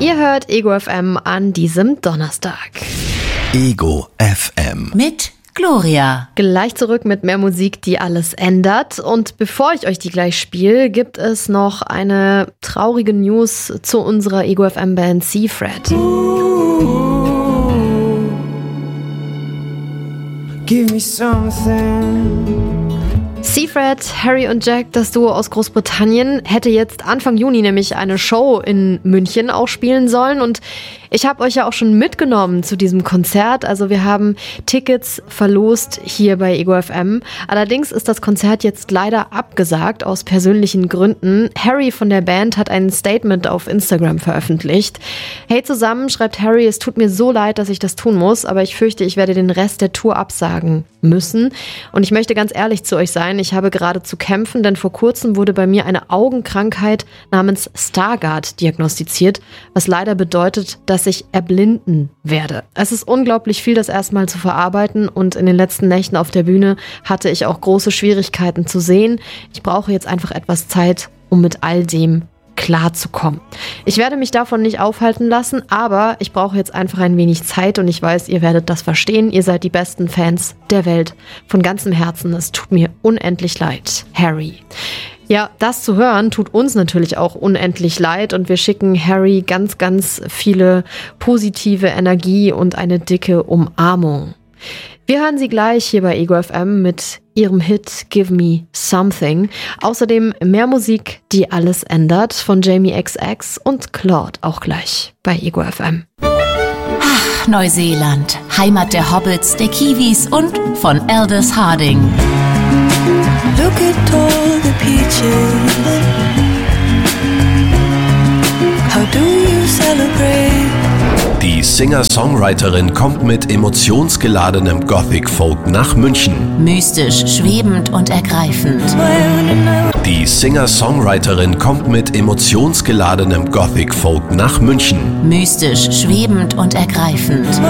Ihr hört Ego FM an diesem Donnerstag. Ego FM. Mit Gloria. Gleich zurück mit mehr Musik, die alles ändert. Und bevor ich euch die gleich spiele, gibt es noch eine traurige News zu unserer Ego FM Band Seafred. Give me something. Seafred, Harry und Jack, das Duo aus Großbritannien, hätte jetzt Anfang Juni nämlich eine Show in München auch spielen sollen. Und ich habe euch ja auch schon mitgenommen zu diesem Konzert. Also wir haben Tickets verlost hier bei Ego FM. Allerdings ist das Konzert jetzt leider abgesagt aus persönlichen Gründen. Harry von der Band hat ein Statement auf Instagram veröffentlicht. Hey zusammen, schreibt Harry, es tut mir so leid, dass ich das tun muss, aber ich fürchte, ich werde den Rest der Tour absagen müssen. Und ich möchte ganz ehrlich zu euch sein, ich habe gerade zu kämpfen, denn vor kurzem wurde bei mir eine Augenkrankheit namens Stargardt diagnostiziert, was leider bedeutet, dass ich erblinden werde. Es ist unglaublich viel, das erstmal zu verarbeiten, und in den letzten Nächten auf der Bühne hatte ich auch große Schwierigkeiten zu sehen. Ich brauche jetzt einfach etwas Zeit, um mit all dem klarzukommen. Ich werde mich davon nicht aufhalten lassen, aber ich brauche jetzt einfach ein wenig Zeit, und ich weiß, ihr werdet das verstehen. Ihr seid die besten Fans der Welt. Von ganzem Herzen, es tut mir unendlich leid. Harry. Ja, das zu hören tut uns natürlich auch unendlich leid, und wir schicken Harry ganz, ganz viele positive Energie und eine dicke Umarmung. Wir hören sie gleich hier bei Ego FM mit ihrem Hit Give Me Something. Außerdem mehr Musik, die alles ändert, von Jamie XX und Claude auch gleich bei Ego FM. Ach, Neuseeland, Heimat der Hobbits, der Kiwis und von Aldous Harding. Look at all the peaches. How do you celebrate? Die Singer-Songwriterin kommt mit emotionsgeladenem Gothic-Folk nach München. Mystisch, schwebend und ergreifend. Die Singer-Songwriterin kommt mit emotionsgeladenem Gothic-Folk nach München. Mystisch, schwebend und ergreifend.